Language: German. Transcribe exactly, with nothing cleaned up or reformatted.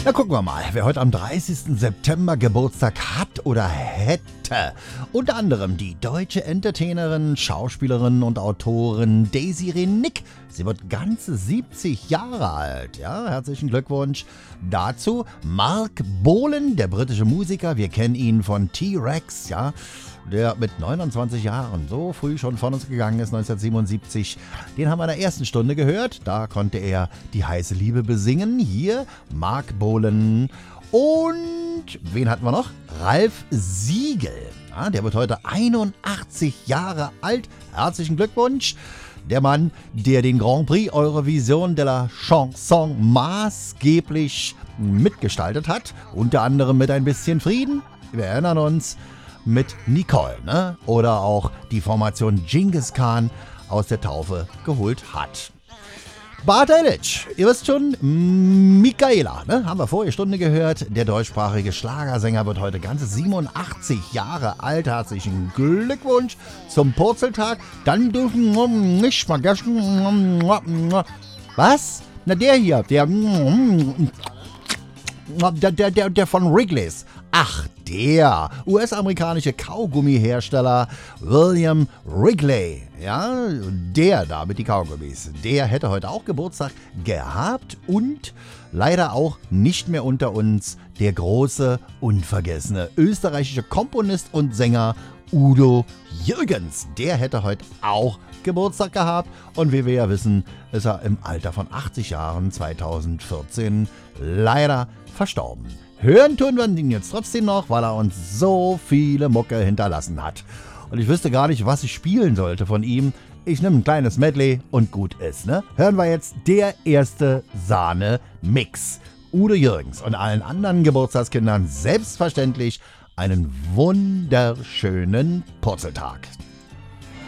Na, gucken wir mal, wer heute am dreißigsten September Geburtstag hat oder hätte. Unter anderem die deutsche Entertainerin, Schauspielerin und Autorin Desiree Nick. Sie wird ganze siebzig Jahre alt. Ja, herzlichen Glückwunsch dazu. Marc Bolan, der britische Musiker, wir kennen ihn von T-Rex, ja, der mit neunundzwanzig Jahren so früh schon von uns gegangen ist, neunzehnhundertsiebenundsiebzig. Den haben wir in der ersten Stunde gehört. Da konnte er die heiße Liebe besingen. Hier Marc Bolan. Und wen hatten wir noch? Ralf Siegel. Ja, der wird heute einundachtzig Jahre alt. Herzlichen Glückwunsch. Der Mann, der den Grand Prix Eurovision de la Chanson maßgeblich mitgestaltet hat. Unter anderem mit Ein bisschen Frieden. Wir erinnern uns. Mit Nicole, ne? Oder auch die Formation Genghis Khan aus der Taufe geholt hat. Bart Eilish, ihr wisst schon, Michaela, ne? Haben wir vorige Stunde gehört. Der deutschsprachige Schlagersänger wird heute ganze siebenundachtzig Jahre alt. Herzlichen Glückwunsch zum Purzeltag. Dann dürfen wir nicht vergessen. Was? Na, der hier, der, der, der, der, der von Wrigley's. Ach, der U S-amerikanische Kaugummihersteller William Wrigley, ja, der da mit die Kaugummis, der hätte heute auch Geburtstag gehabt und leider auch nicht mehr unter uns der große, unvergessene österreichische Komponist und Sänger Udo Jürgens. Der hätte heute auch Geburtstag gehabt und wie wir ja wissen, ist er im Alter von achtzig Jahren zweitausendvierzehn leider verstorben. Hören tun wir ihn jetzt trotzdem noch, weil er uns so viele Mucke hinterlassen hat. Und ich wüsste gar nicht, was ich spielen sollte von ihm. Ich nehme ein kleines Medley und gut ist, ne? Hören wir jetzt der erste Sahne-Mix. Udo Jürgens und allen anderen Geburtstagskindern selbstverständlich einen wunderschönen Purzeltag.